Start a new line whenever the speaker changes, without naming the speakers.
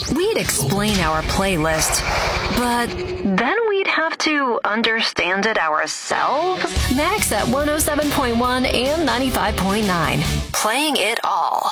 We'd explain our playlist, but then we'd have to understand it ourselves. Max at 107.1 and 95.9. Playing it all.